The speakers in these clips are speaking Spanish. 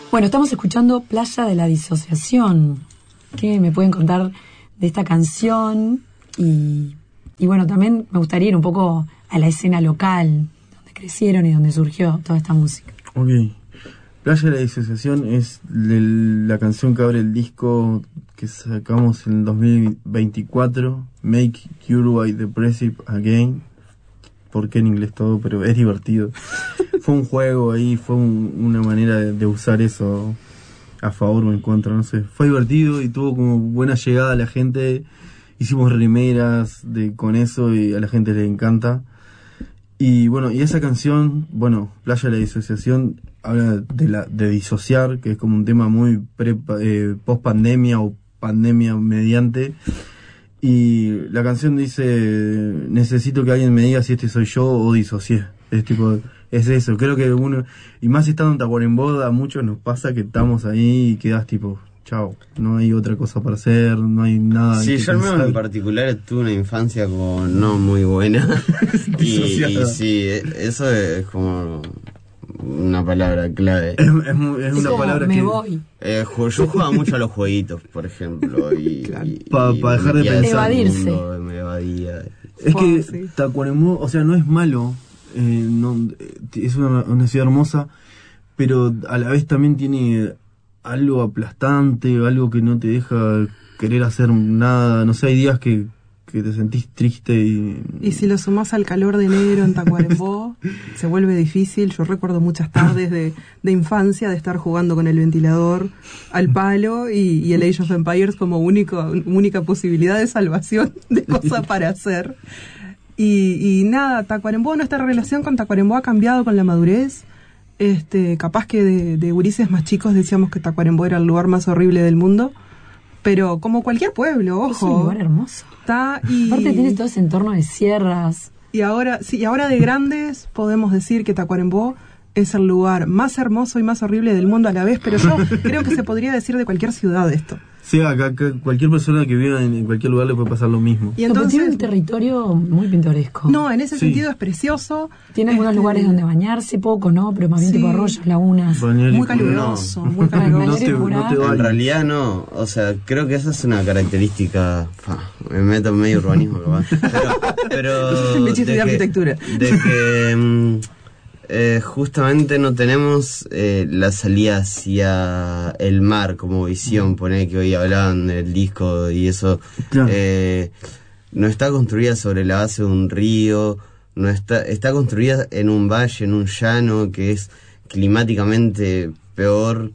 Bueno, estamos escuchando Playa de la Disociación. ¿Qué me pueden contar de esta canción? Y bueno, también me gustaría ir un poco a la escena local, donde crecieron y donde surgió toda esta música. Ok. Playa de la Disociación es la canción que abre el disco que sacamos en el 2024, Make Uruguay Depressive Again. ¿Por qué en inglés todo? Pero es divertido. Fue un juego ahí, fue una manera de usar eso a favor o en contra, no sé. Fue divertido y tuvo como buena llegada a la gente. Hicimos remeras con eso y a la gente le encanta. Y bueno, y esa canción, bueno, Playa de la Disociación, habla de disociar, que es como un tema muy post pandemia o pandemia mediante. Y la canción dice: necesito que alguien me diga si este soy yo o disocié. Es eso, creo que uno, y más estando en Tacuarembó, a muchos nos pasa que estamos ahí y quedas tipo, chao, no hay otra cosa para hacer, no hay nada. Sí, yo al menos en particular tuve una infancia como no muy buena. y sí, eso es como una palabra clave. Es una palabra me que... voy. Yo jugaba mucho a los jueguitos, por ejemplo, y para dejar de pensar. Evadirse. Me evadía. Es que Tacuarembó, o sea, no es malo, es una ciudad hermosa, pero a la vez también tiene algo aplastante, algo que no te deja querer hacer nada. No sé, hay días que te sentís triste y si lo sumás al calor de enero en Tacuarembó, se vuelve difícil. Yo recuerdo muchas tardes de infancia de estar jugando con el ventilador al palo y el Age of Empires como única posibilidad de salvación de cosas para hacer. Y nada, Tacuarembó, nuestra relación con Tacuarembó ha cambiado con la madurez. Capaz que de gurises más chicos decíamos que Tacuarembó era el lugar más horrible del mundo, pero como cualquier pueblo, ojo. Es un lugar hermoso. Aparte tiene todo ese entorno de sierras. Y ahora de grandes podemos decir que Tacuarembó es el lugar más hermoso y más horrible del mundo a la vez, pero yo creo que se podría decir de cualquier ciudad esto. Sí, acá cualquier persona que viva en cualquier lugar le puede pasar lo mismo. Y entonces tiene un territorio muy pintoresco. No, en ese sentido es precioso. Tiene algunos lugares donde bañarse, pocos, ¿no? Pero más bien tipo arroyos, lagunas. Muy caluroso, muy caluroso. En realidad no, o sea, creo que esa es una característica, me meto en medio urbanismo, pero me chiste de arquitectura. De que justamente no tenemos la salida hacia el mar como visión, poner que hoy hablaban del disco y eso. Claro. No está construida sobre la base de un río, no está construida en un valle, en un llano que es climáticamente peor.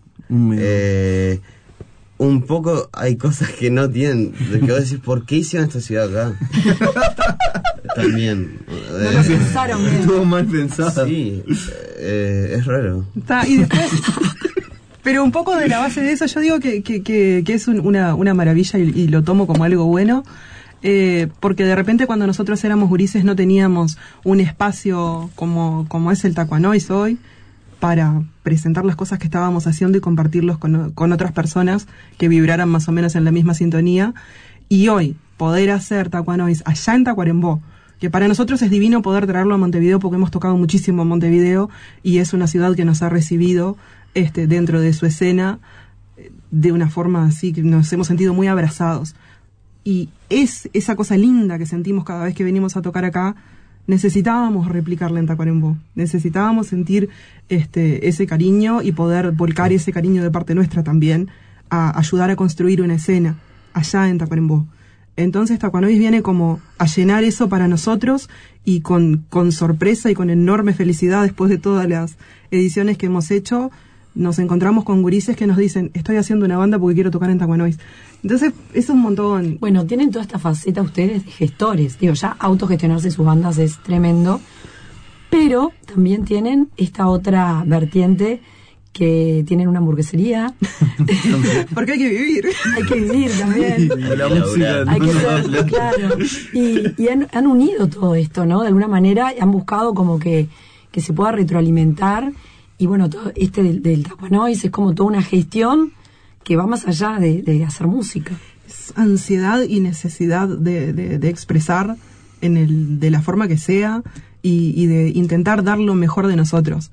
Un poco hay cosas que no tienen, de que vos decís, ¿por qué hicieron esta ciudad acá? También. No lo pensaron bien. Estuvo mal pensado. Sí, es raro. Y después, pero un poco de la base de eso, yo digo que es una maravilla y lo tomo como algo bueno, porque de repente cuando nosotros éramos gurises no teníamos un espacio como es el Tacuanois hoy, para presentar las cosas que estábamos haciendo y compartirlos con otras personas que vibraran más o menos en la misma sintonía. Y hoy, poder hacer Tacuanois allá en Tacuarembó, que para nosotros es divino poder traerlo a Montevideo porque hemos tocado muchísimo en Montevideo y es una ciudad que nos ha recibido dentro de su escena de una forma así que nos hemos sentido muy abrazados. Y es esa cosa linda que sentimos cada vez que venimos a tocar acá. Necesitábamos replicarla en Tacuarembó, necesitábamos sentir ese cariño y poder volcar ese cariño de parte nuestra también a ayudar a construir una escena allá en Tacuarembó. Entonces Tacuanois viene como a llenar eso para nosotros y con sorpresa y con enorme felicidad después de todas las ediciones que hemos hecho, nos encontramos con gurises que nos dicen, estoy haciendo una banda porque quiero tocar en Tacuanois. Entonces, es un montón. Bueno, tienen toda esta faceta ustedes de gestores. Digo, ya autogestionarse sus bandas es tremendo. Pero también tienen esta otra vertiente que tienen una hamburguesería. Porque hay que vivir. Hay que vivir también. La música. Hay que ser, claro. Y han unido todo esto, ¿no? De alguna manera han buscado como que se pueda retroalimentar. Y bueno, todo del Tacuanois es como toda una gestión que va más allá de hacer música. Es ansiedad y necesidad de expresar de la forma que sea y de intentar dar lo mejor de nosotros.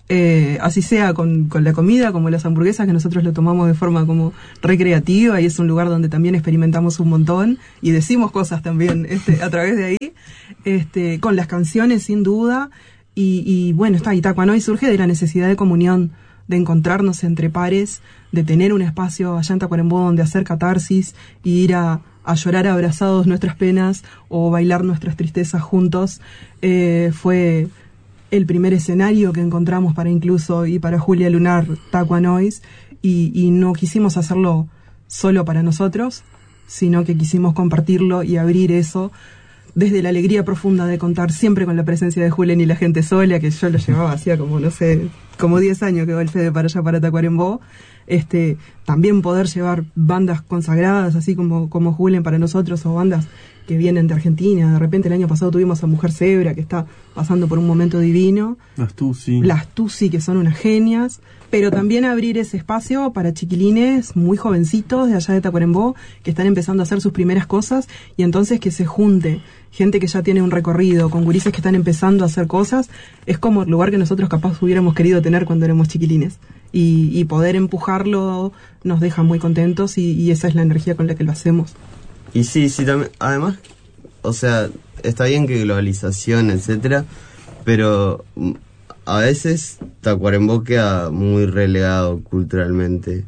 así sea con la comida, como las hamburguesas, que nosotros lo tomamos de forma como recreativa, y es un lugar donde también experimentamos un montón y decimos cosas también a través de ahí, con las canciones sin duda, y bueno, Itacoa Nois surge de la necesidad de comunión, de encontrarnos entre pares, de tener un espacio allá en Tacuarembó donde hacer catarsis y ir a llorar abrazados nuestras penas o bailar nuestras tristezas juntos. Fue el primer escenario que encontramos para Incluso y para Julia Lunar, Tacoa Nois, y no quisimos hacerlo solo para nosotros, sino que quisimos compartirlo y abrir eso desde la alegría profunda de contar siempre con la presencia de Julen y la gente sola, que yo lo llevaba hacía como, no sé, como 10 años que va el Fede para allá, para Tacuarembó. También poder llevar bandas consagradas, así como Julen para nosotros, o bandas que vienen de Argentina. De repente el año pasado tuvimos a Mujer Zebra, que está pasando por un momento divino. Las Tusi, que son unas genias. Pero también abrir ese espacio para chiquilines muy jovencitos de allá de Tacuarembó, que están empezando a hacer sus primeras cosas, y entonces que se junte gente que ya tiene un recorrido, con gurises que están empezando a hacer cosas. Es como el lugar que nosotros capaz hubiéramos querido tener cuando éramos chiquilines. Y poder empujarlo nos deja muy contentos, y esa es la energía con la que lo hacemos. Y sí, también, además, o sea, está bien que globalización, etcétera, pero a veces Tacuarembó queda muy relegado culturalmente.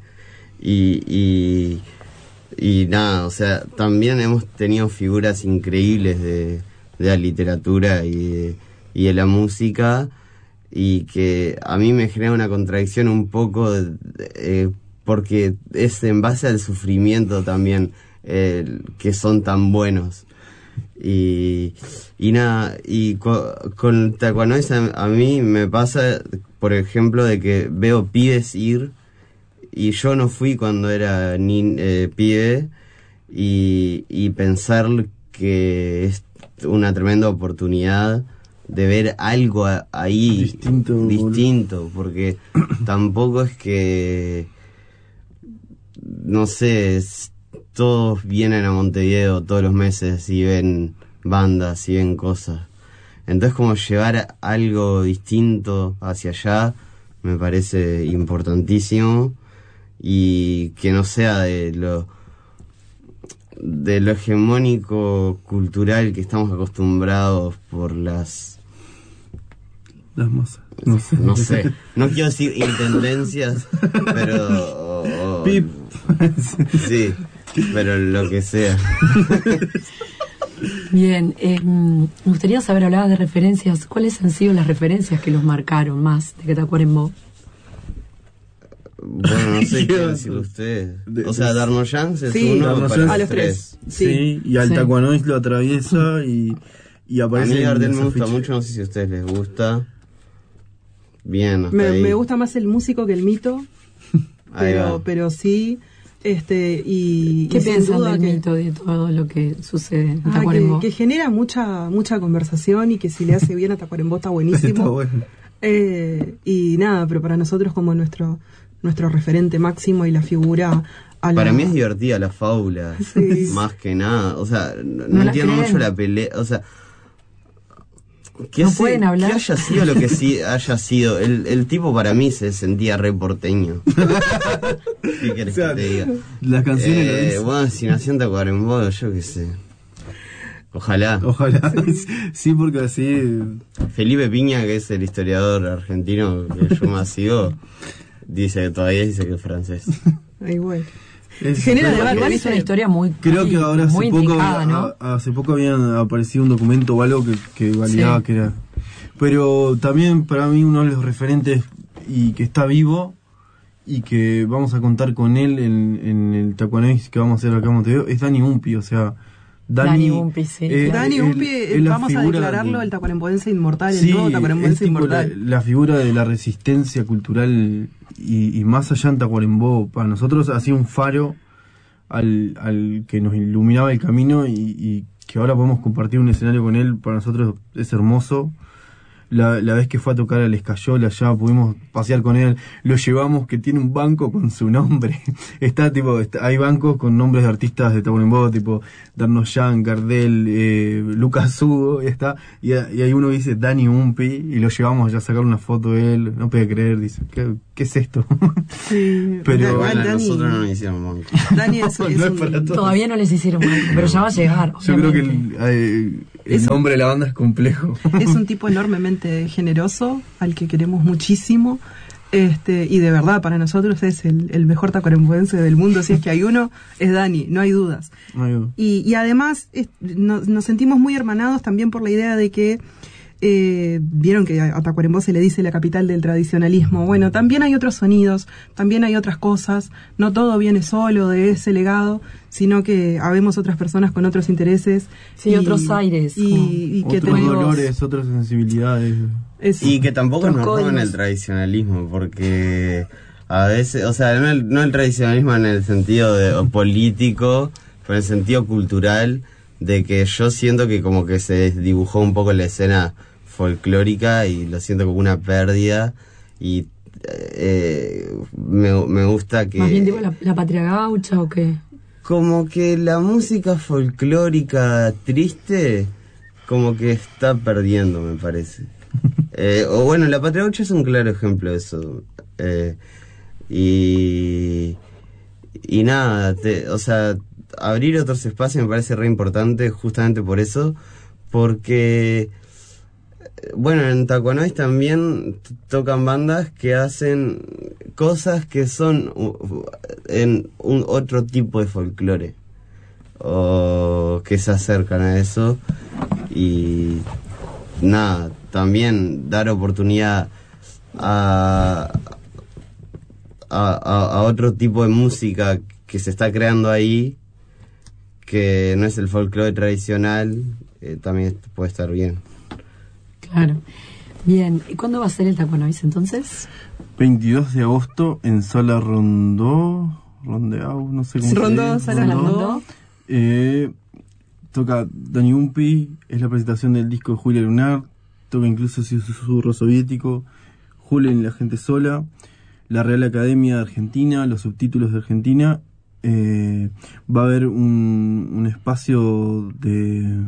Y nada, o sea, también hemos tenido figuras increíbles de la literatura y de la música, y que a mí me genera una contradicción un poco, porque es en base al sufrimiento también que son tan buenos. Y nada, y con Tacoa Nois a mí me pasa, por ejemplo, de que veo pibes ir, y yo no fui cuando era pibe, y pensar que es una tremenda oportunidad de ver algo ahí distinto, porque tampoco es que, no sé, todos vienen a Montevideo todos los meses y ven bandas y ven cosas. Entonces, como llevar algo distinto hacia allá me parece importantísimo, y que no sea de lo hegemónico cultural que estamos acostumbrados por las masas. No sé. No quiero decir intendencias, pero Pip. Sí, pero lo que sea. Bien, me gustaría saber, hablabas de referencias, ¿cuáles han sido las referencias que los marcaron más de Tacuarembó? Bueno, no sé qué decir ustedes. O sea, Darnoyans es uno para a los tres. Sí, y al Tacoa Nois lo atraviesa y aparece. A mí Gardel me gusta mucho, no sé si a ustedes les gusta. Bien, me gusta más el músico que el mito, pero sí. ¿Qué piensan del mito, de todo lo que sucede en Tacuarembó? Que genera mucha conversación, y que si le hace bien a Tacuarembó está buenísimo. Está bueno. Y nada, pero para nosotros como nuestro referente máximo y la figura... Para mí es divertida la fábula, sí. Más que nada. O sea, no entiendo mucho la pelea. O sea, no pueden hablar. Que haya sido lo que sí haya sido. El tipo para mí se sentía re porteño. ¿Qué querés que te diga? Las canciones bueno, si nació en Tacuarembó, yo qué sé. Ojalá. Sí, porque así... Felipe Piña, que es el historiador argentino que yo más sigo, todavía dice que es francés. Ay, bueno. Genera debate, es una historia muy creo que ahora muy hace poco habían aparecido un documento o algo que validaba que era. Pero también para mí uno de los referentes, y que está vivo, y que vamos a contar con él en el Tacoa Nois que vamos a hacer acá en Montevideo, es Dani Umpi. O sea, Dani Umpi, sí. Dani Umpi, vamos a declararlo el tacuarembóense inmortal, el nuevo tacuarembóense inmortal. La figura de la resistencia cultural, y más allá en Tacuarembó, para nosotros ha sido un faro al que nos iluminaba el camino, y que ahora podemos compartir un escenario con él, para nosotros es hermoso. la vez que fue a tocar al Escayola, ya pudimos pasear con él, lo llevamos, que tiene un banco con su nombre. Hay bancos con nombres de artistas de Tacuarembó, tipo Darnos Jan, Gardel, Lucas Hugo, y hay uno que dice Dani Umpi, y lo llevamos ya a sacar una foto de él, no puede creer, dice, ¿qué es esto? Sí, pero bueno, Dani, nosotros no nos hicieron banco. Dani todavía no les hicieron banco, pero ya va a llegar. Yo obviamente. creo que el nombre de la banda es complejo. Es un tipo enormemente generoso, al que queremos muchísimo, y de verdad para nosotros es el mejor tacuarembóense del mundo. Si es que hay uno, es Dani, no hay dudas. No hay duda. Y además nos sentimos muy hermanados también por la idea de que vieron que a Tacuarembó se le dice la capital del tradicionalismo. Bueno, también hay otros sonidos, también hay otras cosas, no todo viene solo de ese legado, sino que habemos otras personas con otros intereses. Sí, otros aires. Y que otros dolores, otras sensibilidades. Y que tampoco nos roban el tradicionalismo, porque a veces, o sea, no el tradicionalismo en el sentido político, pero en el sentido cultural, de que yo siento que como que se desdibujó un poco la escena folclórica y lo siento como una pérdida, y me gusta que... ¿Más bien digo la patria gaucha o qué? Como que la música folclórica triste como que está perdiendo, me parece. O bueno, la patria gaucha es un claro ejemplo de eso. Y nada, o sea, abrir otros espacios me parece re importante justamente por eso, porque bueno, en Tacuanois también tocan bandas que hacen cosas que son en un otro tipo de folclore, o que se acercan a eso, y nada, también dar oportunidad a otro tipo de música que se está creando ahí, que no es el folclore tradicional, también puede estar bien. Claro. Bien, ¿y cuándo va a ser el Tacuanois entonces? 22 de agosto en Sala Rondeau, no sé cómo Rondó, se dice. Sala Rondó. Toca Dani Umpi, es la presentación del disco de Julia Lunar, toca incluso Susurro Soviético, Julia y la gente sola, la Real Academia de Argentina, los subtítulos de Argentina. Va a haber un espacio de...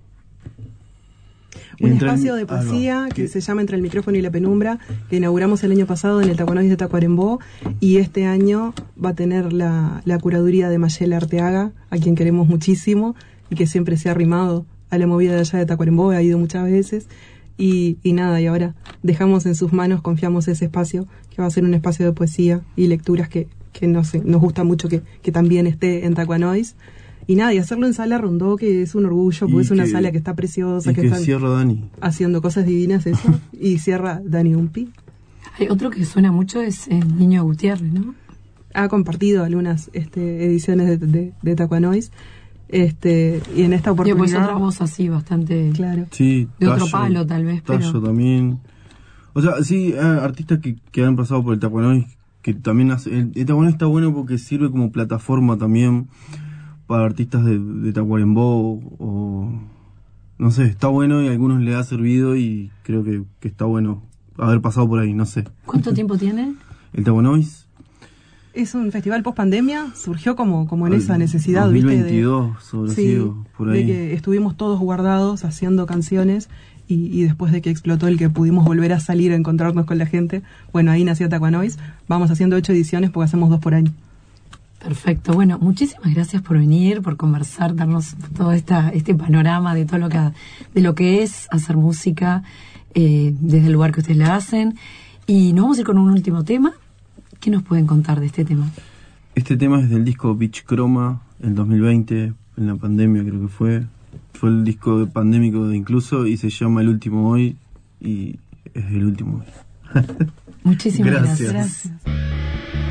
Un espacio de poesía que se llama Entre el micrófono y la penumbra, que inauguramos el año pasado en el Tacuanois de Tacuarembó, y este año va a tener la curaduría de Mayela Arteaga, a quien queremos muchísimo y que siempre se ha arrimado a la movida de allá de Tacuarembó, ha ido muchas veces, y nada, y ahora dejamos en sus manos, confiamos ese espacio, que va a ser un espacio de poesía y lecturas que nos gusta mucho que también esté en Tacuanois. Y nada, y hacerlo en Sala Rondó, que es un orgullo, porque es una sala que está preciosa, que están cierra Dani haciendo cosas divinas, eso, y cierra Dani Umpi. Hay otro que suena mucho, es el Niño Gutiérrez, ¿no? Ha compartido algunas ediciones de Tacuanois, y en esta oportunidad... Pues otra voz así, bastante... Claro. Sí, de otro palo, tal vez, Tallo pero... también. O sea, sí, artistas que han pasado por el Tacuanois, que también hace... El Tacuanois está bueno porque sirve como plataforma también para artistas de Tacuarembó, o no sé, está bueno, y a algunos le ha servido, y creo que está bueno haber pasado por ahí, no sé. ¿Cuánto tiempo tiene? El Tacuanois es un festival post pandemia, surgió como en esa necesidad, 2022, por ahí, de que estuvimos todos guardados haciendo canciones, y después de que explotó el que pudimos volver a salir a encontrarnos con la gente, bueno, ahí nació Tacuanois. Vamos haciendo 8 ediciones porque hacemos 2 por año. Perfecto. Bueno, muchísimas gracias por venir, por conversar, darnos todo este panorama de todo lo que es hacer música desde el lugar que ustedes la hacen. Y nos vamos a ir con un último tema. ¿Qué nos pueden contar de este tema? Este tema es del disco Beach Chroma, el 2020, en la pandemia creo que fue el disco pandémico de Incluso, y se llama El Último Hoy, y es el último hoy. Muchísimas gracias.